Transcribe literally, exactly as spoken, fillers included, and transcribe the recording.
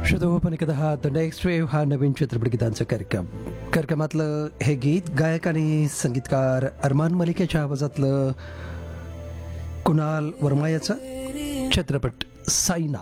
श्रोतो एकदा हा the next wave हा नवीन चित्रपट गीतांचा कार्यक्रम कार्यक्रमातलं हे गीत गायक आणि संगीतकार अरमान मलिक याच्या आवाजातलं कुणाल वर्मा याचा चित्रपट साईना.